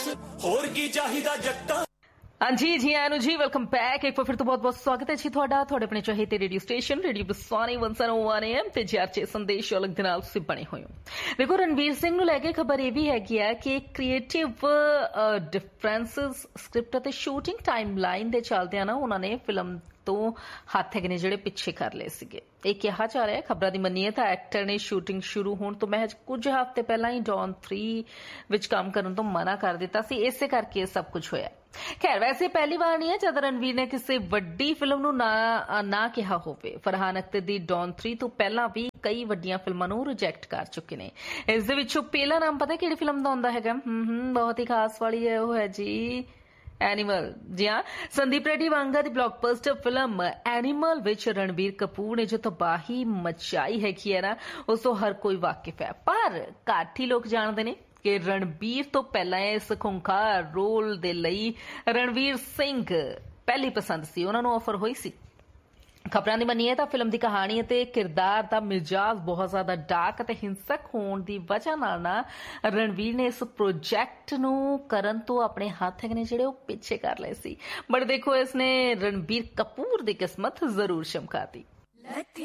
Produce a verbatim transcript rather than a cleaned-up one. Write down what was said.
ਹੋਰ ਕੀ ਚਾਹੀਦਾ ਜੱਟਾਂ। हाँ जी जी आनू जी वेलकम बैक एक बार फिर तो बहुत बहुत स्वागत है जी थोड़ा थोड़े अपने चाहते रेडियो स्टेशन रेडियो बसानी वन सौ वन एम ते जीआरचे संदेश अलग दे नाल तुसीं बने होए हो। देखो रणवीर सिंह नूं लैके खबर ये भी हैगी है कि क्रिएटिव डिफरेंसेस स्क्रिप्ट ते शूटिंग टाइमलाइन दे चलदे ना उन्होंने फिल्म तो हथ है ने जिहड़े पिछे कर लए सीगे। ਇਹ ਕਿਹਾ ਜਾ ਰਿਹਾ ਹੈ ਖਬਰਾਂ ਦੀ ਮੰਨੀਏ ਤਾਂ ਐਕਟਰ ਨੇ ਸ਼ੂਟਿੰਗ ਸ਼ੁਰੂ ਹੋਣ ਤੋਂ ਮਹਿਜ ਕੁਝ ਹਫ਼ਤੇ ਪਹਿਲਾਂ ਹੀ ਡੌਨ ਥ੍ਰੀ ਵਿੱਚ ਕੰਮ ਕਰਨ ਤੋਂ ਮਨਾ ਕਰ ਦਿੱਤਾ ਸੀ। ਇਸੇ ਕਰਕੇ ਇਹ ਸਭ ਕੁਝ ਹੋਇਆ। ਖੈਰ ਵੈਸੇ ਪਹਿਲੀ ਵਾਰ ਨਹੀਂ ਹੈ ਜਦ ਰਣਵੀਰ ਨੇ ਕਿਸੇ ਵੱਡੀ ਫਿਲਮ ਨੂੰ ਨਾ ਨਾ ਕਿਹਾ ਹੋਵੇ। ਫਰਹਾਨ ਅਖਤਰ ਦੀ ਡੌਨ ਥ੍ਰੀ ਤੋਂ ਪਹਿਲਾਂ ਵੀ ਕਈ ਵੱਡੀਆਂ ਫਿਲਮਾਂ ਨੂੰ ਰਿਜੈਕਟ ਕਰ ਚੁੱਕੇ ਨੇ। ਇਸ ਦੇ ਵਿੱਚੋਂ ਪਹਿਲਾ ਨਾਮ ਪਤਾ ਕਿਹੜੀ ਫਿਲਮ ਦਾ ਆਉਂਦਾ ਹੈਗਾ? ਹੂੰ ਹੂੰ ਬਹੁਤ ਹੀ ਖਾਸ ਵਾਲੀ ਹੈ, ਉਹ ਹੈ ਜੀ एनिमल। जी हाँ, संदीप रेड्डी वांगा दी blockbuster film animal which Ranbir Kapoor ने जो तबाही मचाई हैगी है ना उस तो हर कोई वाकिफ है, पर घट ही लोग जानते ने कि रणबीर तो पहला इस खुंखार रोल दे लई रणवीर सिंह पहली पसंद सी, उन्हां नूं ऑफर होई सी। खबरां दी मन्नीए तां फिल्म दी कहानी ते किरदार दा मिजाज बहुत ज्यादा डार्क ते हिंसक होण दी वजह नाल ना रणवीर ने इस प्रोजेक्ट नूं करन तो अपने हत्थ ने जिहड़े ओह पिछे कर लए सी। बट देखो इसने रणबीर कपूर दी किस्मत जरूर चमकाती।